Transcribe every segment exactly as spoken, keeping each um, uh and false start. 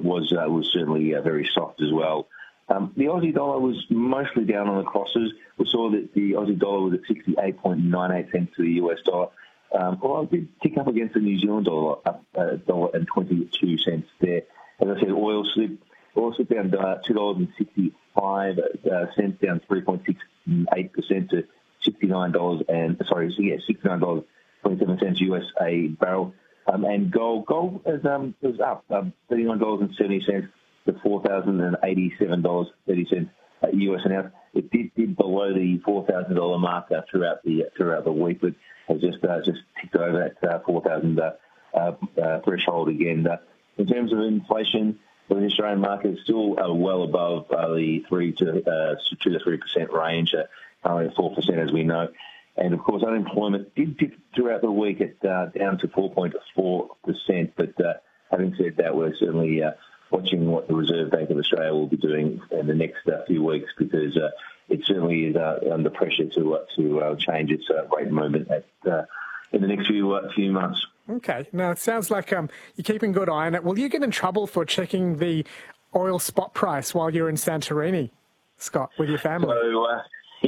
was uh, was certainly uh, very soft as well. Um, the Aussie dollar was mostly down on the crosses. We saw that the Aussie dollar was at sixty-eight point nine eight cents to the U S dollar. Um, well, it did tick up against the New Zealand dollar, up a uh, dollar and twenty-two cents there. As I said, oil slipped, oil slipped down uh, two dollars and sixty-five cents, down three point six eight percent to sixty-nine dollars and sorry, yeah, sixty-nine dollars and twenty-seven cents U S a barrel. Um, and gold, gold is, um, was up um, thirty-nine dollars and seventy cents to four thousand eighty-seven dollars and thirty cents uh, U S an ounce. It did, did below the four thousand dollars mark uh, throughout the throughout the week, but has just uh, just ticked over that uh, four thousand uh, uh, uh, threshold again. Uh, in terms of inflation, the Australian market is still uh, well above uh, the three to uh, two to three percent range, uh, currently at four percent as we know. And of course, unemployment did dip throughout the week at uh, down to four point four percent. But uh, having said that, we're certainly uh, watching what the Reserve Bank of Australia will be doing in the next uh, few weeks, because uh, it certainly is uh, under pressure to uh, to uh, change its uh, rate movement at, uh, in the next few uh, few months. Okay. Now, it sounds like um, you're keeping good eye on it. Will you get in trouble for checking the oil spot price while you're in Santorini, Scott, with your family? So, uh,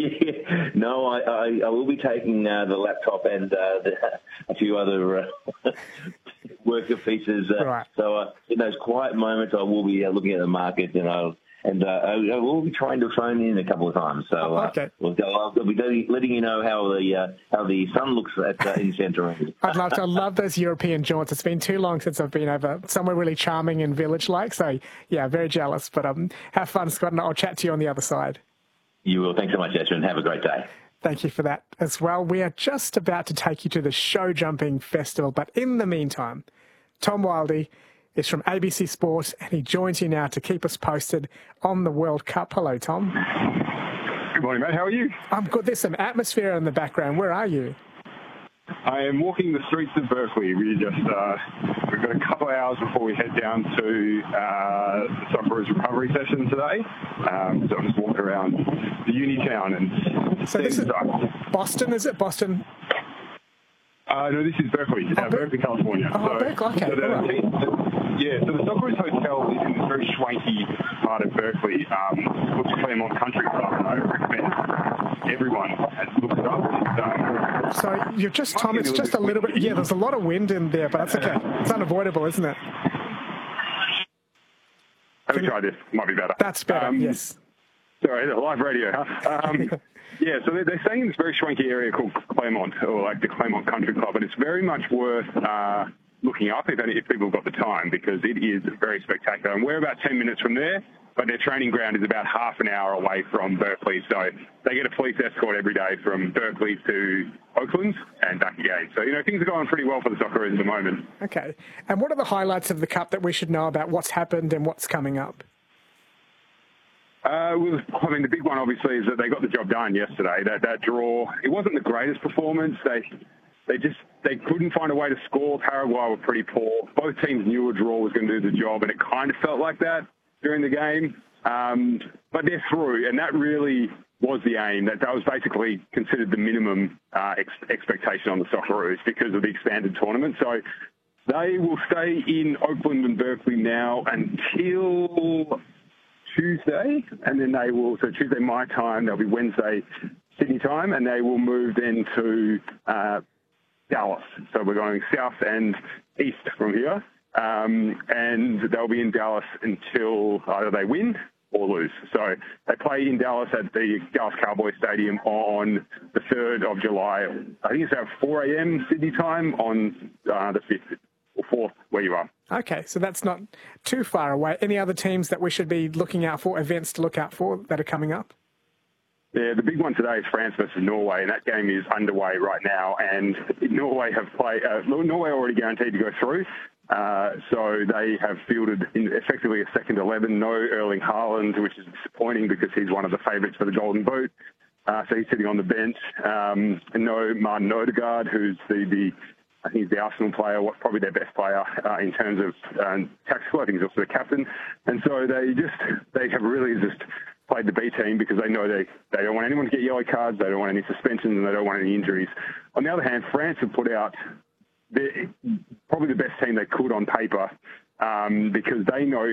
yeah, no, I, I, I will be taking uh, the laptop and uh, the, a few other uh, worker pieces. Uh, right. So uh, in those quiet moments, I will be uh, looking at the market, you know, and uh, I, I will be trying to phone in a couple of times. So uh, okay. we'll, I'll, I'll be letting you know how the uh, how the sun looks at uh, in Santorini. I'd love to. I love those European jaunts. It's been too long since I've been over somewhere really charming and village-like. So yeah, very jealous. But um, have fun, Scott, and I'll chat to you on the other side. You will. Thanks so much, Ashwin. Have a great day. Thank you for that as well. We are just about to take you to the Show Jumping Festival, but in the meantime, Tom Wildey is from A B C Sport, and he joins you now to keep us posted on the World Cup. Hello, Tom. Good morning, mate. How are you? I'm good. There's some atmosphere in the background. Where are you? I am walking the streets of Berkeley. We just uh, we've got a couple of hours before we head down to uh, the Socceroos recovery session today. Um, so I'm just walking around the uni town and so this is Boston, is it Boston? Uh, no, this is Berkeley, oh, uh, Berkeley, California. Oh, so, Berkeley, okay. So the, Right. the, yeah, so the Socceroos Hotel is in this very swanky part of Berkeley, um, called the Claremont Country Club, and I recommend everyone has looked it up. It's, um, so you're just, Tom, it's just a little bit, yeah, there's a lot of wind in there, but that's okay. It's unavoidable, isn't it? Let me try this. Might be better. That's better, um, yes. Sorry, live radio, huh? Um, yeah, so they're, they're staying in this very swanky area called Claremont, or like the Claremont Country Club, and it's very much worth uh, looking up if, if people have got the time, because it is very spectacular. And we're about ten minutes from there, but their training ground is about half an hour away from Berkeley, so they get a police escort every day from Berkeley to Oakland and back again. So, you know, things are going pretty well for the Socceroos at the moment. Okay. And what are the highlights of the Cup that we should know about what's happened and what's coming up? Uh, well, I mean, the big one, obviously, is that they got the job done yesterday. That that draw, it wasn't the greatest performance. They they just they couldn't find a way to score. Paraguay were pretty poor. Both teams knew a draw was going to do the job, and it kind of felt like that during the game. Um, but they're through, and that really was the aim. That that was basically considered the minimum uh, ex- expectation on the Socceroos because of the expanded tournament. So they will stay in Oakland and Berkeley now until Tuesday, and then they will, so Tuesday my time, they'll be Wednesday Sydney time, and they will move then to uh, Dallas. So we're going south and east from here, um, and they'll be in Dallas until either they win or lose. So they play in Dallas at the Dallas Cowboys Stadium on the third of July. I think it's at four a.m. Sydney time on uh, the fifth. Or fourth, where you are. Okay, so that's not too far away. Any other teams that we should be looking out for, events to look out for that are coming up? Yeah, the big one today is France versus Norway, and that game is underway right now. And Norway have played. Uh, Norway already guaranteed to go through, uh, so they have fielded in effectively a second eleven. No Erling Haaland, which is disappointing because he's one of the favourites for the Golden Boot. Uh, so he's sitting on the bench. Um, and no Martin Odegaard, who's the the I think he's the Arsenal player, what probably their best player uh, in terms of um, tactical. I think he's also the captain. And so they just, they have really just played the B team because they know they, they don't want anyone to get yellow cards, they don't want any suspensions, and they don't want any injuries. On the other hand, France have put out the, probably the best team they could on paper um, because they know